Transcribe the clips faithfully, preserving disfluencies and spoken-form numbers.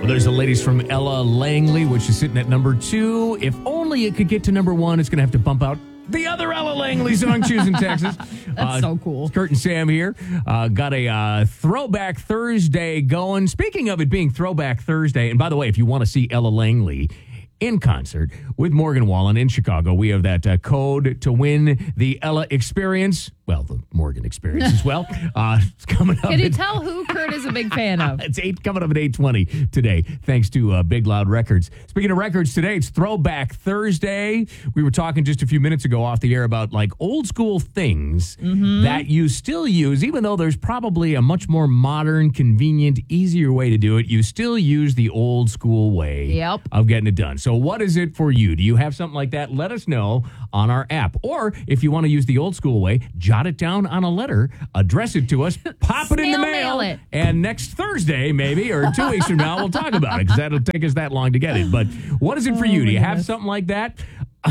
There's the ladies from Ella Langley, which is sitting at number two. If only it could get to number one, it's going to have to bump out the other Ella Langley song, Choosing Texas. That's uh, so cool. Kurt and Sam here. Uh, got a uh, Throwback Thursday going. Speaking of it being Throwback Thursday, and by the way, if you want to see Ella Langley in concert with Morgan Wallen in Chicago, we have that uh, code to win the Ella Experience. Well, the Morgan Experience as well. Uh, it's coming up. Can you at, tell who Kurt is a big fan of? It's eight coming up at eight twenty today, thanks to uh, Big Loud Records. Speaking of records, today it's Throwback Thursday. We were talking just a few minutes ago off the air about like old school things mm-hmm. that you still use, even though there's probably a much more modern, convenient, easier way to do it. You still use the old school way yep. of getting it done. So what is it for you? Do you have something like that? Let us know on our app. Or if you want to use the old school way, jot it down on a letter, address it to us, pop it in the mail, mail it. and next Thursday maybe, or two weeks from now, we'll talk about it because that'll take us that long to get it. But what is it for oh, you? Do you goodness. have something like that?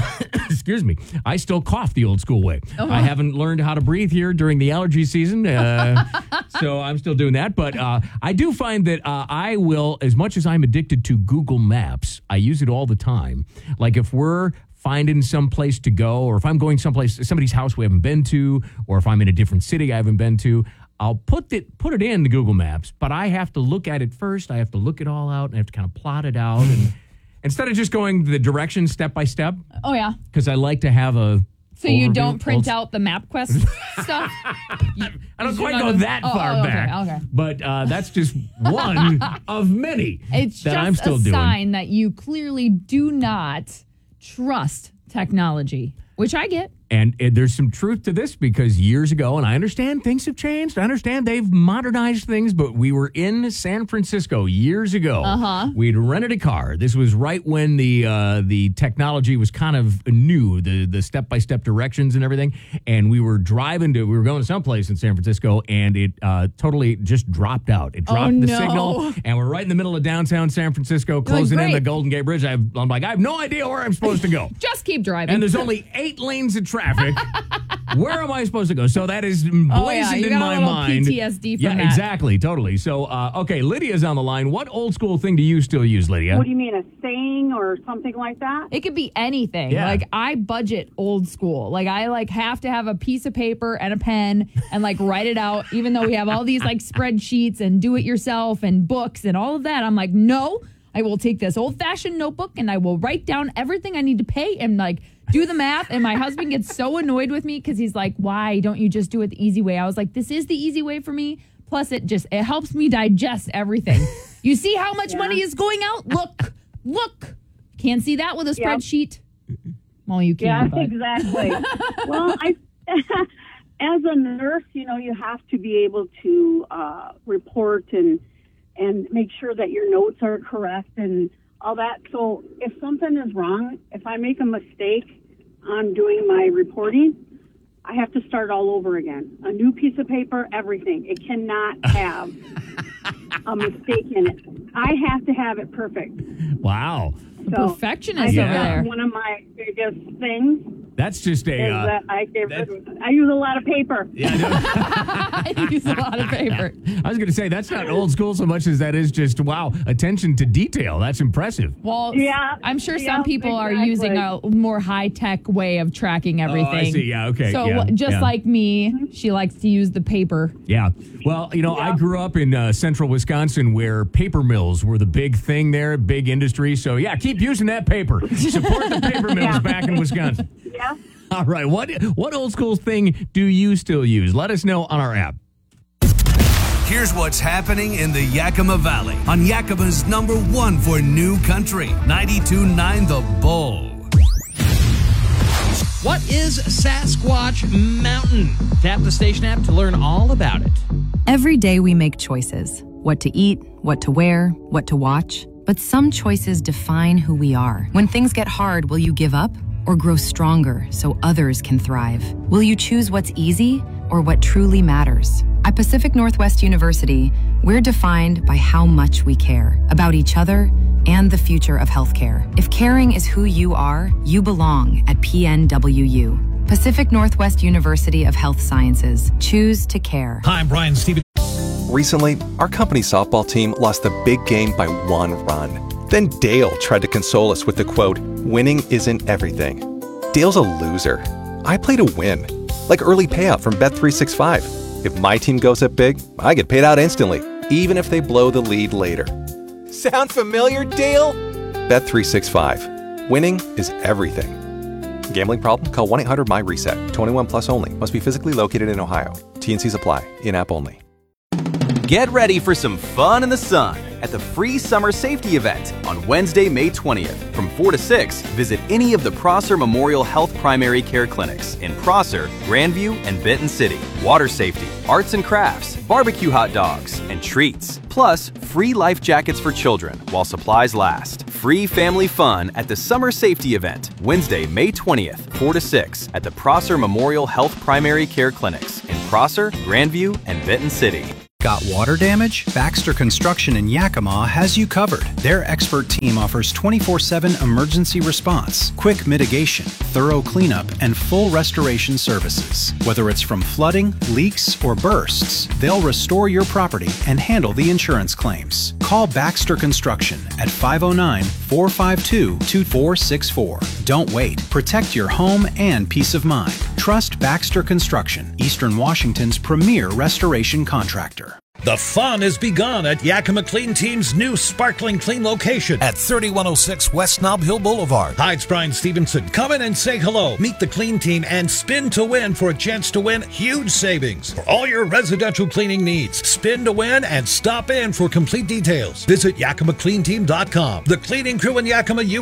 Excuse me. I still cough the old school way. Oh. I haven't learned how to breathe here during the allergy season, uh, so I'm still doing that. But uh, I do find that uh, I will, as much as I'm addicted to Google Maps, I use it all the time. Like if we're finding some place to go, or if I'm going someplace, somebody's house we haven't been to, or if I'm in a different city I haven't been to, I'll put it put it in the Google Maps, but I have to look at it first. I have to look it all out, and I have to kind of plot it out. And instead of just going the directions step by step. Oh, yeah. Because I like to have a So you overview. don't print Old- out the MapQuest stuff? You, I don't you quite not go a- that oh, far oh, okay, back. okay. But uh, that's just one of many It's that just I'm still a doing. sign that you clearly do not trust technology, which I get. And uh, there's some truth to this because years ago, and I understand things have changed. I understand they've modernized things, but we were in San Francisco years ago. Uh-huh. We'd rented a car. This was right when the uh, the technology was kind of new, the the step by step directions and everything. And we were driving to, we were going someplace in San Francisco, and it uh, totally just dropped out. It dropped Oh, the no. signal, and we're right in the middle of downtown San Francisco, closing in great. the Golden Gate Bridge. I've, I'm like, I have no idea where I'm supposed to go. Just keep driving. And there's only eight lanes of traffic. Where am I supposed to go? So that is blazoned Oh, yeah. You in got my a little mind. P T S D from yeah, that. exactly, totally. So, uh, okay, Lydia's on the line. What old school thing do you still use, Lydia? What do you mean, a saying or something like that? It could be anything. Yeah. Like I budget old school. Like I like have to have a piece of paper and a pen and like write it out, even though we have all these like spreadsheets and do it yourself and books and all of that. I'm like, no, I will take this old fashioned notebook and I will write down everything I need to pay and like do the math. And my husband gets so annoyed with me because he's like, why don't you just do it the easy way? I was like, this is the easy way for me. Plus it just, it helps me digest everything. You see how much Yeah. money is going out? Look, look. Can't see that with a Yep. spreadsheet. Well, you Yeah, can. but- exactly. Well, I, as a nurse, you know, you have to be able to uh, report and and make sure that your notes are correct and all that. So if something is wrong, if I make a mistake on doing my reporting, I have to start all over again. A new piece of paper, everything. It cannot have a mistake in it. I have to have it perfect. Wow. So Perfectionist Yeah. over there. One of my biggest things That's just a... is Uh, that I get that's- rid of, I use a lot of paper. yeah, I know. I use a lot of paper. I was going to say, that's not old school so much as that is just, wow, attention to detail. That's impressive. Well, Yeah, I'm sure yeah, some people are exactly. using a more high-tech way of tracking everything. Oh, I see. Yeah, okay. So yeah, just yeah. like me, she likes to use the paper. Yeah. Well, you know, I Yeah. grew up in uh, central Wisconsin where paper mills were the big thing there, big industry. So, yeah, keep using that paper. Support the paper mills Yeah. back in Wisconsin. Yeah. All right. What what old school thing do you still use? Let us know on our app. Here's what's happening in the Yakima Valley on Yakima's number one for new country, ninety-two point nine The Bull. What is Sasquatch Mountain? Tap the station app to learn all about it. Every day we make choices. What to eat, what to wear, what to watch. But some choices define who we are. When things get hard, will you give up or grow stronger so others can thrive? Will you choose what's easy or what truly matters? At Pacific Northwest University, we're defined by how much we care about each other and the future of healthcare. If caring is who you are, you belong at P N W U. Pacific Northwest University of Health Sciences. Choose to care. Hi, I'm Brian Stevens. Recently, our company softball team lost the big game by one run. Then Dale tried to console us with the quote, "Winning isn't everything." Dale's a loser. I play to win. Like early payout from Bet three sixty-five. If my team goes up big, I get paid out instantly, even if they blow the lead later. Sound familiar, Dale? Bet three sixty-five. Winning is everything. Gambling problem? Call one eight hundred M Y reset. twenty-one plus only. Must be physically located in Ohio. T N Cs apply. In-app only. Get ready for some fun in the sun at the free summer safety event on Wednesday, May twentieth. From four to six, visit any of the Prosser Memorial Health Primary Care Clinics in Prosser, Grandview, and Benton City. Water safety, arts and crafts, barbecue hot dogs, and treats. Plus, free life jackets for children while supplies last. Free family fun at the summer safety event, Wednesday, May twentieth, four to six, at the Prosser Memorial Health Primary Care Clinics in Prosser, Grandview, and Benton City. Got water damage? Baxter Construction in Yakima has you covered. Their expert team offers twenty-four seven emergency response, quick mitigation, thorough cleanup, and full restoration services. Whether it's from flooding, leaks, or bursts, they'll restore your property and handle the insurance claims. Call Baxter Construction at five oh nine, four five two, two four six four. Don't wait. Protect your home and peace of mind. Trust Baxter Construction, Eastern Washington's premier restoration contractor. The fun has begun at Yakima Clean Team's new sparkling clean location at thirty-one oh six West Nob Hill Boulevard. Hi, it's Brian Stevenson. Come in and say hello. Meet the Clean Team and spin to win for a chance to win huge savings for all your residential cleaning needs. Spin to win and stop in for complete details. Visit Yakima Clean Team dot com. The cleaning crew in Yakima, you